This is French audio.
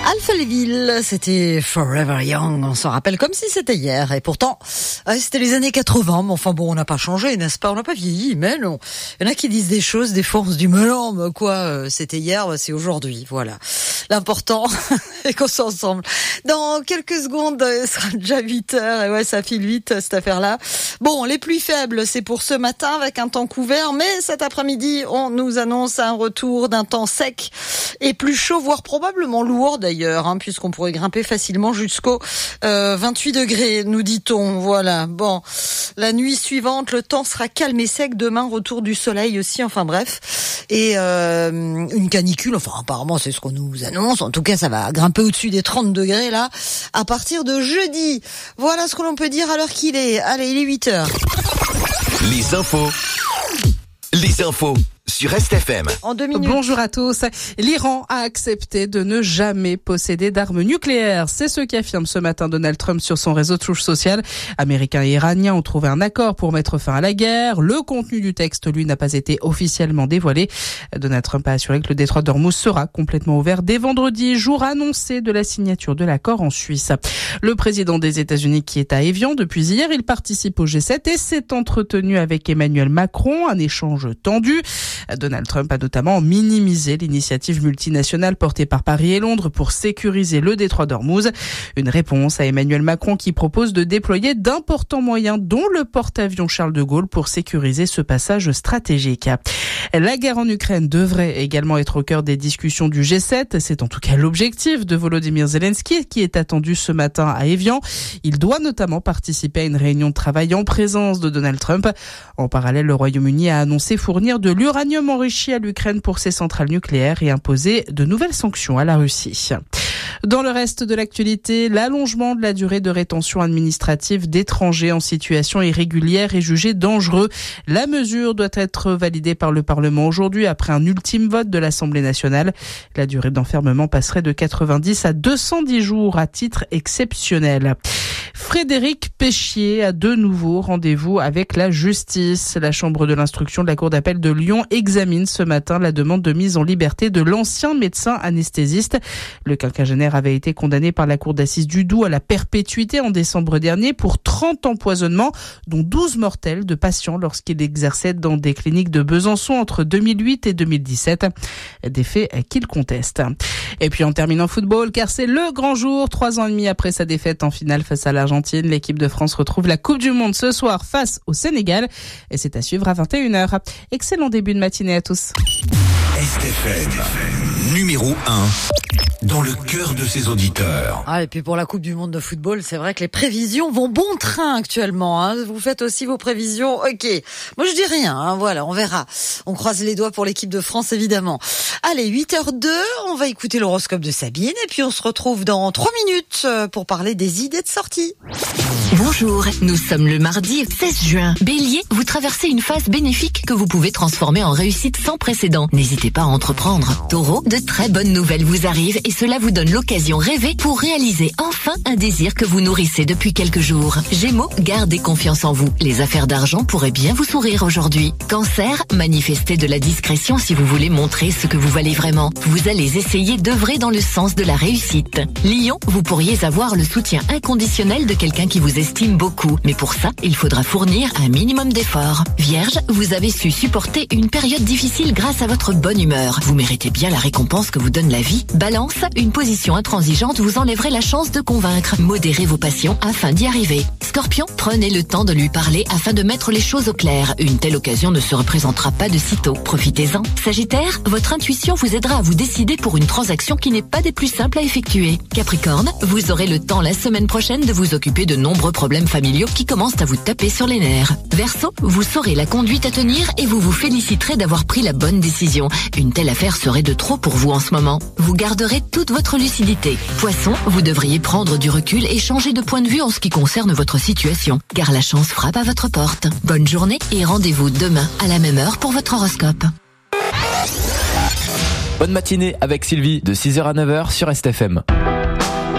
Alphaville, c'était Forever Young, on s'en rappelle comme si c'était hier. Et pourtant, c'était les années 80, mais enfin bon, on n'a pas changé, n'est-ce pas? On n'a pas vieilli, mais non. Il y en a qui disent des choses, des fois on se dit, mais non, quoi, c'était hier, c'est aujourd'hui, voilà. L'important, c'est qu'on soit ensemble. Dans quelques secondes, il sera déjà 8h, et ouais, ça file vite, cette affaire-là. Bon, les pluies faibles, c'est pour ce matin, avec un temps couvert, mais cet après-midi, on nous annonce un retour d'un temps sec et plus chaud, voire probablement lourd d'ailleurs, puisqu'on pourrait grimper facilement jusqu'aux 28 degrés, nous dit-on. Voilà. Bon, la nuit suivante, le temps sera calme et sec. Demain, retour du soleil aussi. Enfin bref, et une canicule. Enfin, apparemment, c'est ce qu'on nous annonce. En tout cas, ça va grimper au-dessus des 30 degrés là à partir de jeudi. Voilà ce que l'on peut dire à l'heure qu'il est. Allez, il est 8h. Les infos sur RestFM. En 2 minutes. Bonjour à tous. L'Iran a accepté de ne jamais posséder d'armes nucléaires. C'est ce qu'affirme ce matin Donald Trump sur son réseau Truth Social. Américains et Iraniens ont trouvé un accord pour mettre fin à la guerre. Le contenu du texte, lui, n'a pas été officiellement dévoilé. Donald Trump a assuré que le détroit d'Ormuz sera complètement ouvert dès vendredi, jour annoncé de la signature de l'accord en Suisse. Le président des États-Unis qui est à Évian depuis hier, il participe au G7 et s'est entretenu avec Emmanuel Macron, un échange tendu. Donald Trump a notamment minimisé l'initiative multinationale portée par Paris et Londres pour sécuriser le détroit d'Ormuz. Une réponse à Emmanuel Macron qui propose de déployer d'importants moyens, dont le porte-avions Charles de Gaulle, pour sécuriser ce passage stratégique. La guerre en Ukraine devrait également être au cœur des discussions du G7. C'est en tout cas l'objectif de Volodymyr Zelensky qui est attendu ce matin à Évian. Il doit notamment participer à une réunion de travail en présence de Donald Trump. En parallèle, le Royaume-Uni a annoncé fournir de l'uranium enrichi à l'Ukraine pour ses centrales nucléaires et imposer de nouvelles sanctions à la Russie. Dans le reste de l'actualité, l'allongement de la durée de rétention administrative d'étrangers en situation irrégulière est jugé dangereux. La mesure doit être validée par le Parlement aujourd'hui après un ultime vote de l'Assemblée nationale. La durée d'enfermement passerait de 90 à 210 jours à titre exceptionnel. Frédéric Péchier a de nouveau rendez-vous avec la justice. La chambre de l'instruction de la Cour d'appel de Lyon examine ce matin la demande de mise en liberté de l'ancien médecin anesthésiste. Le quinquagénaire avait été condamné par la Cour d'assises du Doubs à la perpétuité en décembre dernier pour 30 empoisonnements, dont 12 mortels de patients lorsqu'il exerçait dans des cliniques de Besançon entre 2008 et 2017. Des faits qu'il conteste. Et puis on termine en football, car c'est le grand jour. 3 ans et demi après sa défaite en finale face à l'Argentine, l'équipe de France retrouve la Coupe du Monde ce soir face au Sénégal. Et c'est à suivre à 21h. Excellent début de matinée à tous. RestFM, numéro 1. Dans le cœur de ses auditeurs. Et puis pour la Coupe du Monde de football, c'est vrai que les prévisions vont bon train actuellement. Vous faites aussi vos prévisions. Ok. Moi, je dis rien. Voilà, on verra. On croise les doigts pour l'équipe de France, évidemment. Allez, 8h02, on va écouter l'horoscope de Sabine. Et puis on se retrouve dans 3 minutes pour parler des idées de sortie. Bonjour, nous sommes le mardi 16 juin. Bélier, vous traversez une phase bénéfique que vous pouvez transformer en réussite sans précédent. N'hésitez pas à entreprendre. Taureau, de très bonnes nouvelles vous arrivent et cela vous donne l'occasion rêvée pour réaliser enfin un désir que vous nourrissez depuis quelques jours. Gémeaux, gardez confiance en vous. Les affaires d'argent pourraient bien vous sourire aujourd'hui. Cancer, manifestez de la discrétion si vous voulez montrer ce que vous valez vraiment. Vous allez essayer d'œuvrer dans le sens de la réussite. Lion, vous pourriez avoir le soutien inconditionnel de quelqu'un qui vous estime beaucoup. Mais pour ça, il faudra fournir un minimum d'efforts. Vierge, vous avez su supporter une période difficile grâce à votre bonne humeur. Vous méritez bien la récompense que vous donne la vie. Balance, une position intransigeante vous enlèverait la chance de convaincre. Modérez vos passions afin d'y arriver. Scorpion, prenez le temps de lui parler afin de mettre les choses au clair. Une telle occasion ne se représentera pas de sitôt. Profitez-en. Sagittaire, votre intuition vous aidera à vous décider pour une transaction qui n'est pas des plus simples à effectuer. Capricorne, vous aurez le temps la semaine prochaine de vous occuper de nombreux problèmes familiaux qui commencent à vous taper sur les nerfs. Verseau, vous saurez la conduite à tenir et vous vous féliciterez d'avoir pris la bonne décision. Une telle affaire serait de trop pour vous en ce moment. Vous garderez toute votre lucidité. Poisson, vous devriez prendre du recul et changer de point de vue en ce qui concerne votre situation, car la chance frappe à votre porte. Bonne journée et rendez-vous demain à la même heure pour votre horoscope. Bonne matinée avec Sylvie de 6h à 9h sur RestFM.